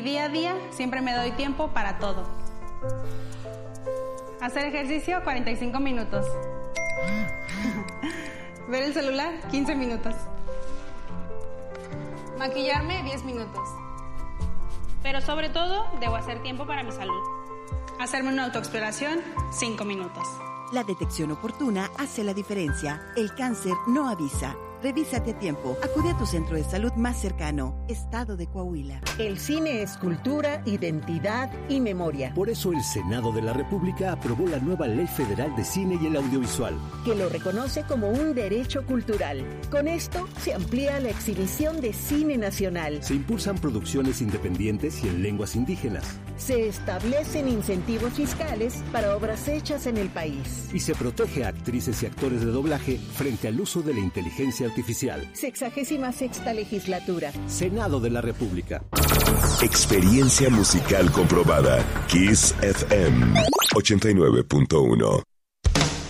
mi día a día siempre me doy tiempo para todo. Hacer ejercicio 45 minutos. Ver el celular 15 minutos. Maquillarme 10 minutos. Pero sobre todo, debo hacer tiempo para mi salud. Hacerme una autoexploración 5 minutos. La detección oportuna hace la diferencia. El cáncer no avisa. Revísate a tiempo. Acude a tu centro de salud más cercano. Estado de Coahuila. El cine es cultura, identidad y memoria. Por eso el Senado de la República aprobó la nueva Ley Federal de Cine y el Audiovisual, que lo reconoce como un derecho cultural. Con esto se amplía la exhibición de cine nacional. Se impulsan producciones independientes y en lenguas indígenas. Se establecen incentivos fiscales para obras hechas en el país. Y se protege a actrices y actores de doblaje frente al uso de la inteligencia artificial. 66ª legislatura. Senado de la República. Experiencia musical comprobada. Kiss FM 89.1.